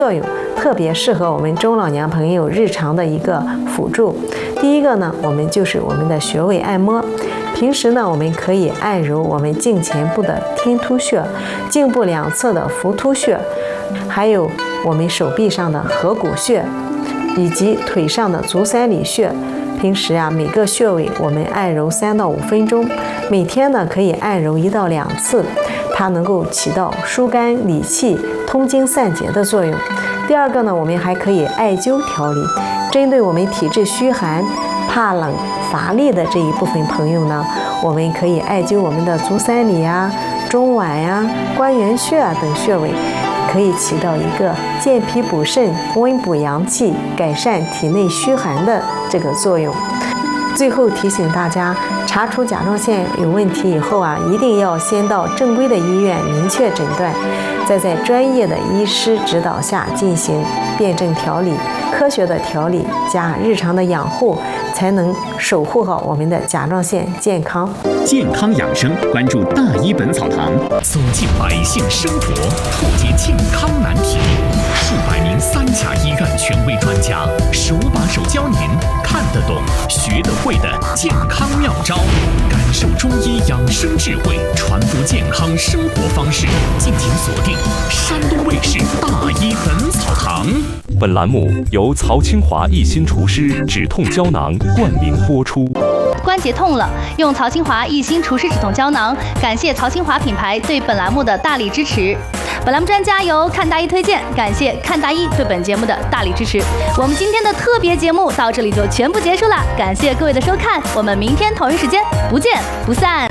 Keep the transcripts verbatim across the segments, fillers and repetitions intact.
作用，特别适合我们中老年朋友日常的一个辅助。第一个呢，我们就是我们的穴位按摩。平时呢，我们可以按揉我们颈前部的天突穴、颈部两侧的浮突穴，还有我们手臂上的合谷穴，以及腿上的足三里穴。平时啊，每个穴位我们按揉三到五分钟，每天呢可以按揉一到两次，它能够起到疏肝理气、通经散结的作用。第二个呢，我们还可以艾灸调理，针对我们体质虚寒、怕冷、乏力的这一部分朋友呢，我们可以艾灸我们的足三里呀、中脘呀、关元穴啊等穴位，可以起到一个健脾补肾、温补阳气、改善体内虚寒的这个作用。最后提醒大家，查出甲状腺有问题以后啊，一定要先到正规的医院明确诊断，再在专业的医师指导下进行辩证调理。科学的调理加日常的养护，才能守护好我们的甲状腺健康。 健康养生，关注大医本草堂，走进百姓生活，破解健康难题。数百名三甲医院权威专家，手把手教您看得懂、学得会的健康妙招，感受中医养生智慧，传播健康生活方式。敬请锁定山东卫视大医本草堂。 本栏目由曹清华一心除湿止痛胶囊冠名播出。 关节痛了，用曹清华一心除湿止痛胶囊。感谢曹清华品牌对本栏目的大力支持。本栏目专家由看大医推荐，感谢看大医对本节目的大力支持。我们今天的特别节目到这里就全部结束了，感谢各位的收看，我们明天同一时间不见不散。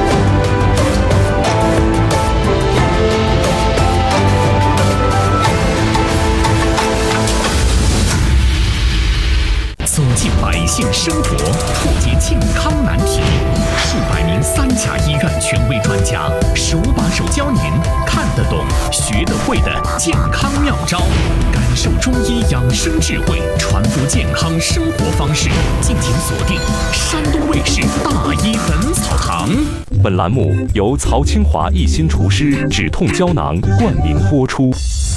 走进百姓生活，破解健康难题。数百名三甲医院权威专家，手把手教您看得懂、学得会的健康妙招，感受中医养生智慧，传播健康生活方式。敬请锁定山东卫视大医本草堂。 本栏目由曹清华一心除湿止痛胶囊冠名播出。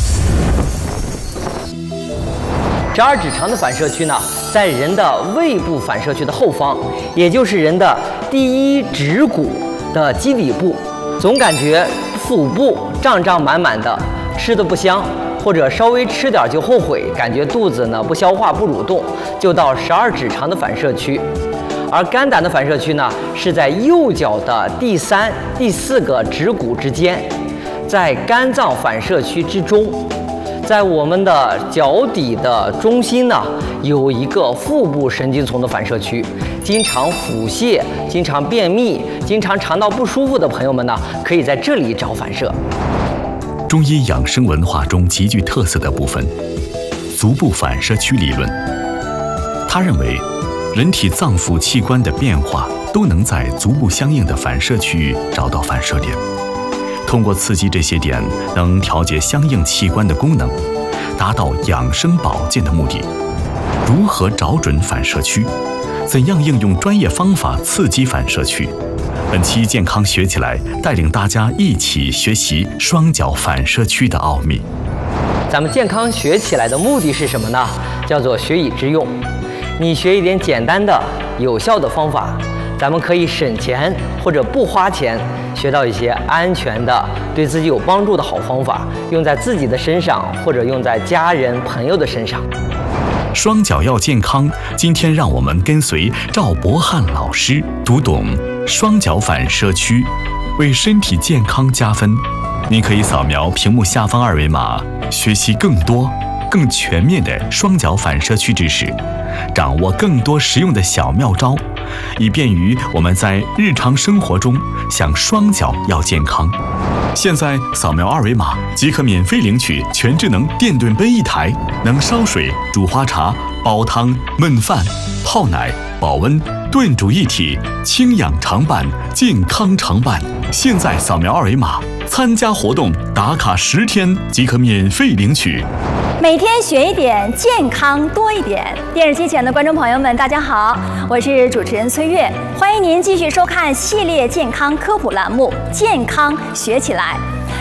十二指肠的反射区呢，在人的胃部反射区的后方，也就是人的第一指骨的基底部。总感觉腹部胀胀满满的，吃的不香，或者稍微吃点就后悔，感觉肚子呢不消化不蠕动，就到十二指肠的反射区。而肝胆的反射区呢，是在右脚的第三、第四个指骨之间，在肝脏反射区之中。在我们的脚底的中心呢，有一个腹部神经丛的反射区。经常腹泻、经常便秘、经常肠道不舒服的朋友们呢，可以在这里找反射。 中医养生文化中极具特色的部分——足部反射区理论。他认为，人体脏腑器官的变化都能在足部相应的反射区域找到反射点。通过刺激这些点，能调节相应器官的功能，达到养生保健的目的。如何找准反射区？怎样应用专业方法刺激反射区？本期健康学起来，带领大家一起学习双脚反射区的奥秘。 咱们健康学起来的目的是什么呢？叫做学以致用。你学一点简单的、有效的方法，咱们可以省钱或者不花钱，学到一些安全的、对自己有帮助的好方法，用在自己的身上，或者用在家人朋友的身上。 双脚要健康，今天让我们跟随赵博翰老师读懂双脚反射区，为身体健康加分。您可以扫描屏幕下方二维码，学习更多、更全面的双脚反射区知识，掌握更多实用的小妙招，以便于我们在日常生活中想双脚要健康。现在扫描二维码即可免费领取全智能电炖杯一台，能烧水、煮花茶、煲汤、焖饭、泡奶、保温、炖煮一体，清养常伴，健康常伴。现在扫描二维码参加活动，打卡十天即可免费领取。 每天学一点，健康多一点。电视机前的观众朋友们，大家好，我是主持人崔月，欢迎您继续收看系列健康科普栏目《健康学起来》。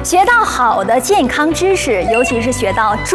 学到好的健康知识，尤其是学到专